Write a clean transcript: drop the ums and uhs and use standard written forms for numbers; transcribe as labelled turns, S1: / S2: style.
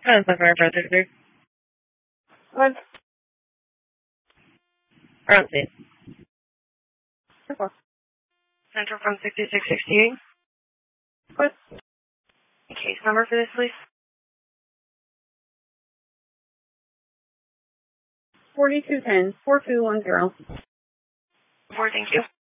S1: How's the fire brother? What? Around it. Central from 6668. What? Case number for this, please? 4210 4210. 4, thank you.